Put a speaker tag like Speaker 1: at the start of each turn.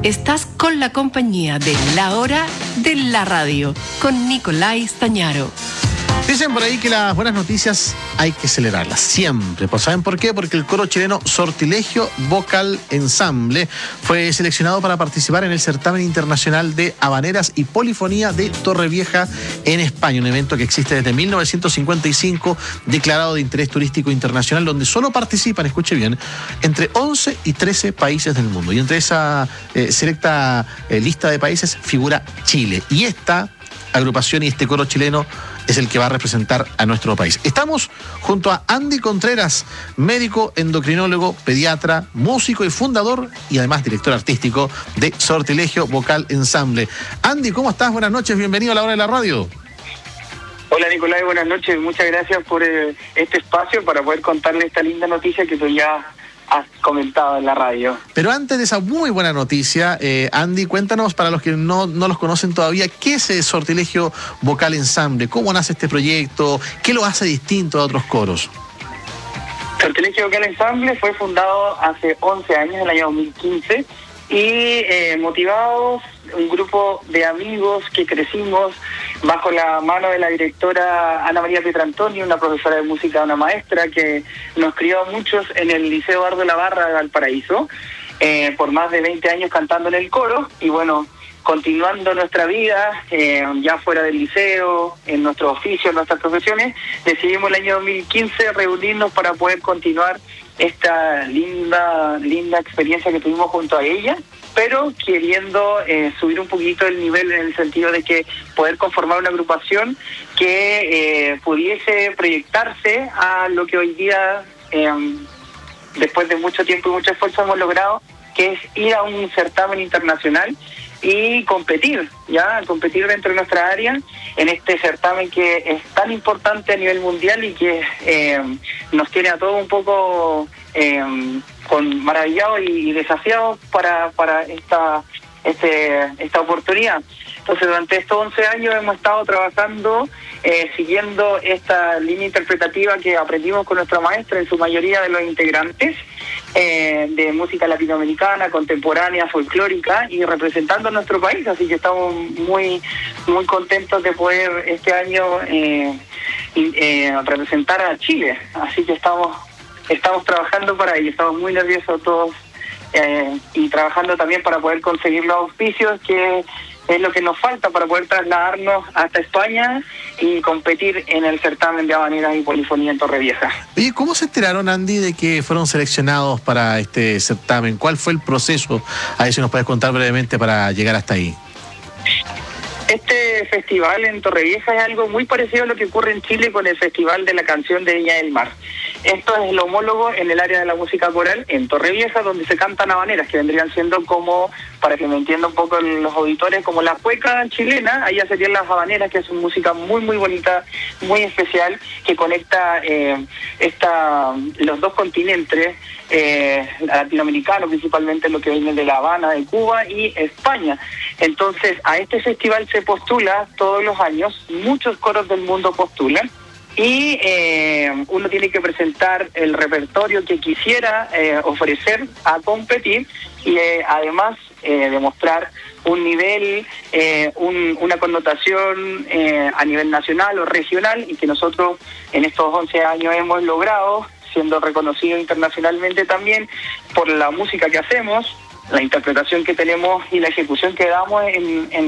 Speaker 1: Estás con la compañía de La Hora de la Radio, con Nicolai Stañaro.
Speaker 2: Dicen por ahí que las buenas noticias hay que celebrarlas siempre. Pues ¿saben por qué? Porque el coro chileno Sortilegio Vocal Ensamble fue seleccionado para participar en el certamen internacional de habaneras y polifonía de Torrevieja en España, un evento que existe desde 1955, declarado de interés turístico internacional, donde solo participan, escuche bien, entre 11 y 13 países del mundo. Y entre esa selecta lista de países figura Chile. Y esta agrupación y este coro chileno es el que va a representar a nuestro país. Estamos junto a Andy Contreras, médico, endocrinólogo, pediatra, músico y fundador y además director artístico de Sortilegio Vocal Ensamble. Andy, ¿cómo estás? Buenas noches, bienvenido a La Hora de la Radio.
Speaker 3: Hola Nicolai, buenas noches, muchas gracias por este espacio para poder contarle esta linda noticia que tú ya has comentado en la radio.
Speaker 2: Pero antes de esa muy buena noticia, Andy, cuéntanos, para los que no los conocen todavía, ¿qué es Sortilegio Vocal Ensamble? ¿Cómo nace este proyecto? ¿Qué lo hace distinto a otros coros?
Speaker 3: Sortilegio Vocal Ensamble fue fundado hace 11 años, en el año 2015, y motivados, un grupo de amigos que crecimos bajo la mano de la directora Ana María Pietrantoni, una profesora de música, una maestra que nos crió a muchos en el Liceo Eduardo Labarra de Valparaíso, por más de 20 años cantando en el coro, y bueno, continuando nuestra vida, ya fuera del liceo, en nuestro oficio, en nuestras profesiones, decidimos el año 2015 reunirnos para poder continuar esta linda experiencia que tuvimos junto a ella, pero queriendo subir un poquito el nivel en el sentido de que poder conformar una agrupación que pudiese proyectarse a lo que hoy día, después de mucho tiempo y mucho esfuerzo, hemos logrado, que es ir a un certamen internacional y competir dentro de nuestra área en este certamen que es tan importante a nivel mundial y que nos tiene a todos un poco maravillados y desafiados para esta oportunidad. Entonces, durante estos 11 años hemos estado trabajando, siguiendo esta línea interpretativa que aprendimos con nuestra maestra, en su mayoría de los integrantes, de música latinoamericana, contemporánea, folclórica, y representando a nuestro país. Así que estamos muy contentos de poder este año representar a Chile. Así que estamos trabajando para ello, estamos muy nerviosos todos, y trabajando también para poder conseguir los auspicios, que es lo que nos falta para poder trasladarnos hasta España y competir en el certamen de habaneras y polifonía en Torrevieja.
Speaker 2: Oye, ¿cómo se enteraron, Andy, de que fueron seleccionados para este certamen? ¿Cuál fue el proceso? A ver si nos puedes contar brevemente para llegar hasta ahí.
Speaker 3: Este festival en Torrevieja es algo muy parecido a lo que ocurre en Chile con el Festival de la Canción de Viña del Mar. Esto es el homólogo en el área de la música coral en Torrevieja, donde se cantan habaneras, que vendrían siendo como, para que me entiendan un poco los auditores, como la cueca chilena. Allá serían las habaneras, que es una música muy bonita, muy especial, que conecta los dos continentes, latinoamericanos, principalmente lo que viene de La Habana, de Cuba y España. Entonces, a este festival se postula todos los años, muchos coros del mundo postulan, y uno tiene que presentar el repertorio que quisiera ofrecer a competir, y además demostrar un nivel, una connotación a nivel nacional o regional, y que nosotros en estos 11 años hemos logrado, siendo reconocido internacionalmente también por la música que hacemos, la interpretación que tenemos y la ejecución que damos en